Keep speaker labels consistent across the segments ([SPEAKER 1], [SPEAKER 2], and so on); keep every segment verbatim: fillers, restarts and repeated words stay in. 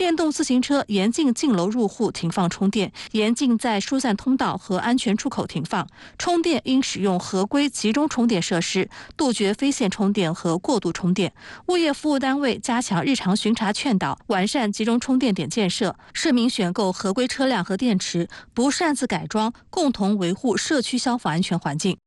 [SPEAKER 1] 电动自行车严禁进楼入户停放充电，严禁在疏散通道和安全出口停放。充电应使用合规集中充电设施，杜绝非线充电和过度充电。物业服务单位加强日常巡查劝导，完善集中充电点建设，市民选购合规车辆和电池，不擅自改装，共同维护社区消防安全环境。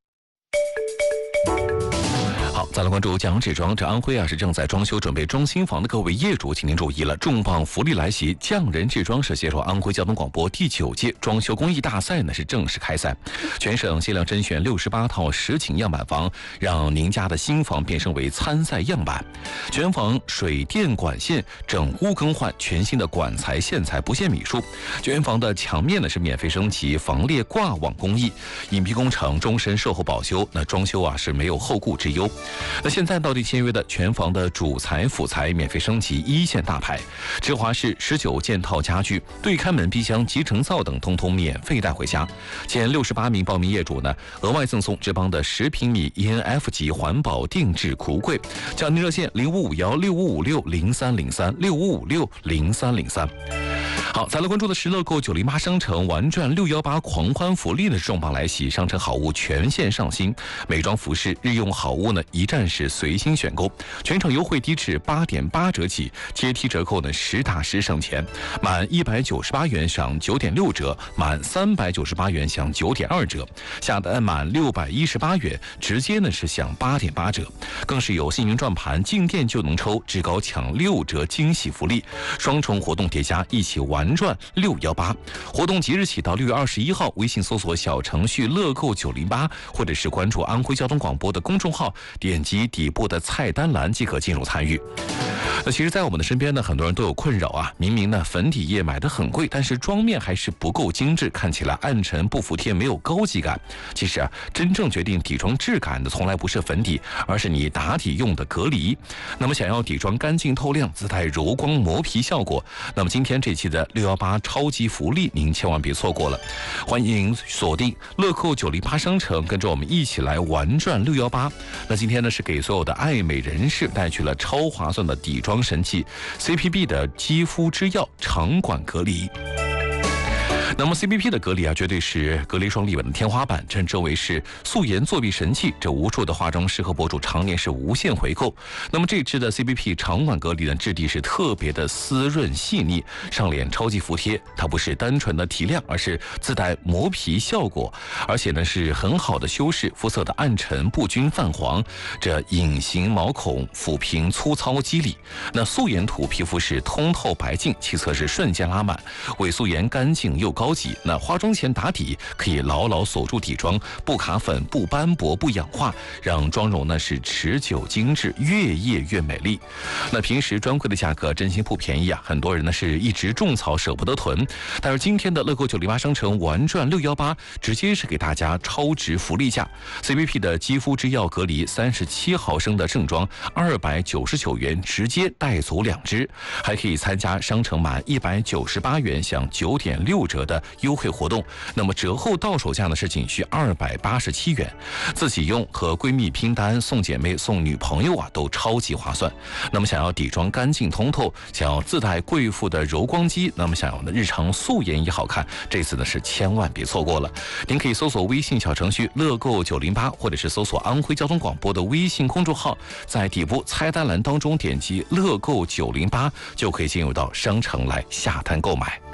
[SPEAKER 2] 好，再来关注蒋志庄。这安徽啊是正在装修准备中新房的各位业主，请您注意了，重磅福利来袭！匠人志庄是携手安徽交通广播第九届装修公益大赛呢是正式开赛，全省限量甄选六十八套实景样板房，让您家的新房变身为参赛样板。全房水电管线整屋更换，全新的管材线材不限米数。全房的墙面呢是免费升级防裂挂网工艺，隐蔽工程终身售后保修，那装修啊是没有后顾之忧。那现在到底签约的全房的主材辅材免费升级一线大牌，芝华士十九件套家具、对开门、冰箱、集成灶等通通免费带回家。前六十八名报名业主呢，额外赠送志邦的十平米 E N F 级环保定制橱柜。叫您热线零五五幺六五五六零三零三六五五六零三零三。好，再来关注的是乐购九零八商城玩转六一八狂欢福利的重磅来袭，商城好物全线上新，美妆服饰、日用好物呢一站式随心选购，全场优惠低至八点八折起，阶梯折扣呢实打实省钱，满一百九十八元享九点六折，满三百九十八元享九点二折，下单满六百一十八元直接呢是享八点八折，更是有幸运转盘进店就能抽，至高抢六折惊喜福利，双重活动叠加，一起玩转六一八。活动即日起到六月二十一号，微信搜索小程序乐购九零八，或者是关注安徽交通广播的公众号，点击底部的菜单栏即可进入参与。那其实在我们的身边呢，很多人都有困扰啊，明明呢粉底液买得很贵，但是妆面还是不够精致，看起来暗沉不服帖，没有高级感。其实啊，真正决定底妆质感的从来不是粉底，而是你打底用的隔离。那么想要底妆干净透亮，自带柔光磨皮效果，那么今天这期的六一八超级福利您千万别错过了。欢迎锁定乐购九零八商城，跟着我们一起来玩转六一八。那今天呢是给所有的爱美人士带去了超划算的底妆神器 C P B 的肌肤之钥长管隔离。那么 C P P 的隔离啊，绝对是隔离霜立稳的天花板，称之为是素颜作弊神器。这无数的化妆师和博主常年是无限回购。那么这支的 C P P 长管隔离的质地是特别的丝润细腻，上脸超级服帖。它不是单纯的提亮，而是自带磨皮效果，而且呢是很好的修饰肤色的暗沉不均泛黄，这隐形毛孔，抚平粗糙肌理。那素颜涂皮肤是通透白净，其侧是瞬间拉满，伪素颜干净又高级。那化妆前打底可以牢牢锁住底妆，不卡粉不斑驳不氧化，让妆容呢是持久精致，越夜越美丽。那平时专柜的价格真心不便宜啊，很多人呢是一直种草舍不得囤，但是今天的乐购九零八商城玩转六一八直接是给大家超值福利价。 C P P 的肌肤之钥隔离三十七毫升的正装二百九十九元直接带走两支，还可以参加商城满一百九十八元享九点六折的优惠活动，那么折后到手价呢是仅需二百八十七元，自己用和闺蜜拼单送姐妹送女朋友啊都超级划算。那么想要底妆干净通透，想要自带贵妇的柔光肌，那么想要的日常素颜也好看，这次呢是千万别错过了。您可以搜索微信小程序乐购九零八，或者是搜索安徽交通广播的微信公众号，在底部菜单栏当中点击乐购九零八，就可以进入到商城来下单购买。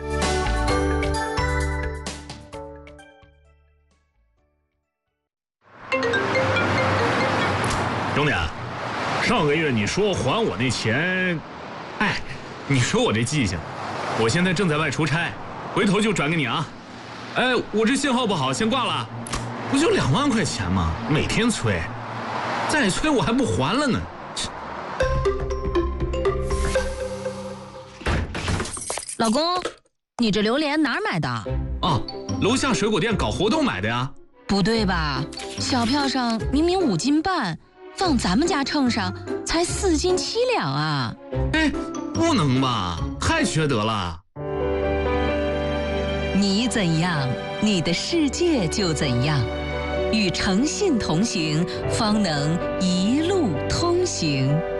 [SPEAKER 3] 兄弟，上个月你说还我那钱，哎，你说我这记性，我现在正在外出差，回头就转给你啊。哎，我这信号不好，先挂了。不就两万块钱吗？每天催，再催我还不还了呢。
[SPEAKER 4] 老公，你这榴莲哪儿买的？
[SPEAKER 3] 哦，楼下水果店搞活动买的呀。
[SPEAKER 4] 不对吧？小票上明明五斤半，放咱们家秤上才四斤七两啊！
[SPEAKER 3] 哎，不能吧？太缺德了！
[SPEAKER 4] 你怎样，你的世界就怎样。与诚信同行，方能一路通行。